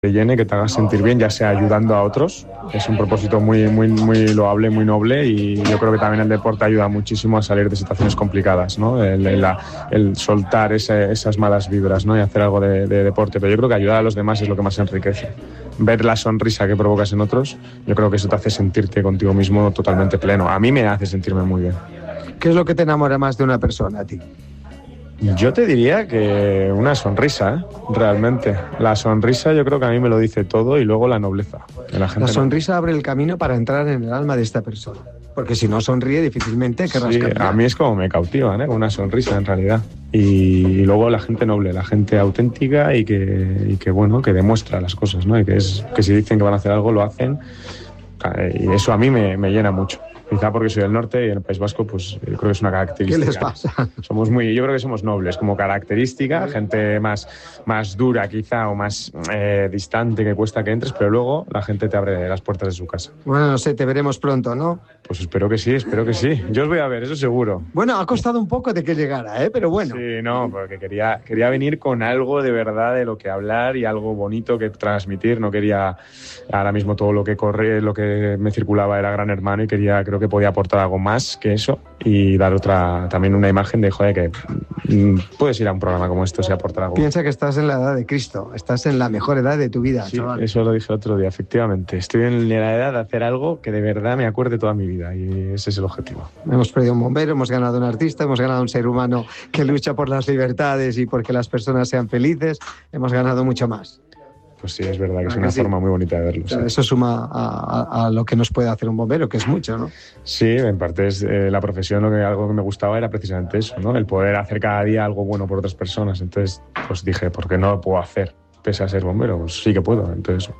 te llene, que te haga sentir bien, ya sea ayudando a otros. Es un propósito muy loable, muy noble, y yo creo que también el deporte ayuda muchísimo a salir de situaciones complicadas, ¿no? El soltar esas malas vibras, ¿no? Y hacer algo de deporte. Pero yo creo que ayudar a los demás es lo que más enriquece. Ver la sonrisa que provocas en otros, yo creo que eso te hace sentirte contigo mismo totalmente pleno. A mí me hace sentirme muy bien. ¿Qué es lo que te enamora más de una persona a ti? Yo te diría que una sonrisa, realmente. La sonrisa yo creo que a mí me lo dice todo, y luego la nobleza. La sonrisa abre el camino para entrar en el alma de esta persona. Porque si no sonríe, difícilmente querrás cambiar. A mí es como me cautiva, ¿no? Una sonrisa, en realidad. Y luego la gente noble, la gente auténtica y que bueno, que demuestra las cosas, ¿no? Y que si dicen que van a hacer algo, lo hacen. Y eso a mí me llena mucho. Quizá porque soy del norte y en el País Vasco, pues creo que es una característica. ¿Qué les pasa? Yo creo que somos nobles como característica, gente más dura quizá, o más distante, que cuesta que entres, pero luego la gente te abre las puertas de su casa. Bueno, no sé, te veremos pronto, ¿no? Pues espero que sí. Yo os voy a ver, eso seguro. Bueno, ha costado un poco de que llegara, pero bueno. Sí, no, porque quería venir con algo de verdad de lo que hablar y algo bonito que transmitir. No quería ahora mismo todo lo que lo que me circulaba era Gran Hermano, y creo que podía aportar algo más que eso y dar también una imagen de, joder, que puedes ir a un programa como esto si aportar algo. Piensa que estás en la edad de Cristo, estás en la mejor edad de tu vida, sí, chaval. Eso lo dije otro día, efectivamente. Estoy en la edad de hacer algo que de verdad me acuerde toda mi vida, y ese es el objetivo. Hemos perdido un bombero, hemos ganado un artista, hemos ganado un ser humano que lucha por las libertades y porque las personas sean felices. Hemos ganado mucho más. Pues sí, es verdad que es una forma muy bonita de verlo. Sí. Eso suma a lo que nos puede hacer un bombero, que es mucho, ¿no? Sí, en parte es la profesión, algo que me gustaba era precisamente eso, ¿no? El poder hacer cada día algo bueno por otras personas. Entonces, pues dije, ¿por qué no lo puedo hacer pese a ser bombero? Pues sí que puedo, entonces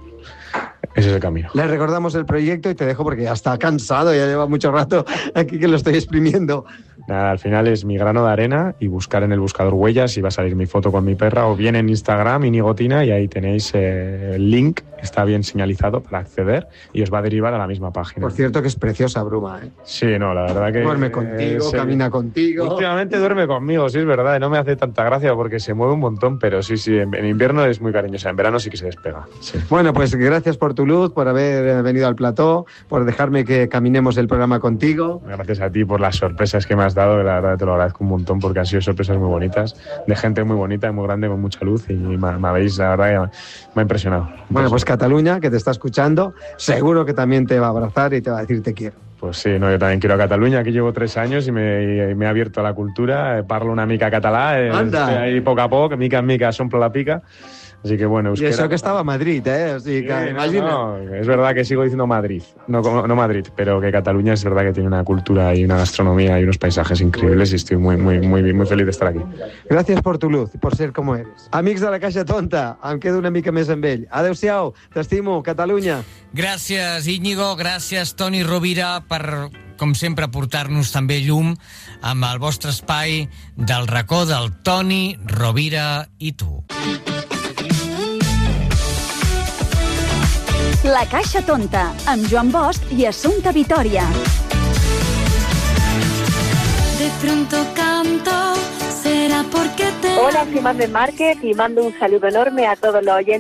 ese es el camino. Le recordamos el proyecto y te dejo porque ya está cansado, ya lleva mucho rato aquí que lo estoy exprimiendo. Nada, al final es Mi Grano de Arena, y buscar en el buscador huellas y va a salir mi foto con mi perra, o bien en Instagram, Inigotina, y ahí tenéis el link, está bien señalizado para acceder y os va a derivar a la misma página. Por cierto que es preciosa Bruma, ¿eh? Sí, no, la verdad que... Duerme contigo, camina contigo. Últimamente duerme conmigo, sí, es verdad, no me hace tanta gracia porque se mueve un montón, pero sí, en invierno es muy cariñosa, en verano sí que se despega. Sí. Bueno, pues gracias por tu luz, por haber venido al plató, por dejarme que caminemos el programa contigo. Gracias a ti por las sorpresas que me has dado, que la verdad te lo agradezco un montón, porque han sido sorpresas muy bonitas, de gente muy bonita y muy grande, con mucha luz, y me habéis, la verdad, me ha impresionado. Bueno, pues Cataluña, que te está escuchando, seguro que también te va a abrazar y te va a decir te quiero. Pues sí, no, yo también quiero a Cataluña. Aquí llevo 3 años y me he abierto a la cultura. Parlo una mica català, ahí poco a poco, mica en mica s'omple la pica. Así que bueno, euskera... Y eso que estaba a Madrid, ¿eh? Así que, imagina. No, es verdad que sigo diciendo Madrid, no Madrid, pero que Cataluña es verdad que tiene una cultura y una gastronomía y unos paisajes increíbles, y estoy muy feliz de estar aquí. Gràcies per tu luz i per ser com eres. Amics de la Caixa Tonta, em quedo una mica més amb ell. Adéu-siau, t'estimo, Catalunya. Gràcies, Íñigo, gràcies, Toni Rovira, per, com sempre, portar-nos també llum amb el vostre espai del racó del Toni Rovira i tu. La Caixa Tonta, amb Joan Bosch y Assumpta Vitoria. De pronto canto, será porque te... Hola, soy Marmen Márquez y mando un saludo enorme a todos los oyentes